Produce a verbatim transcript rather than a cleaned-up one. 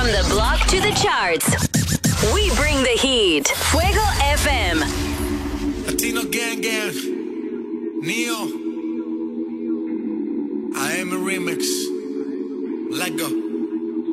From the block to the charts, we bring the heat. Fuego F M. Latino Gang Gang. Neo. I am a remix. Let go.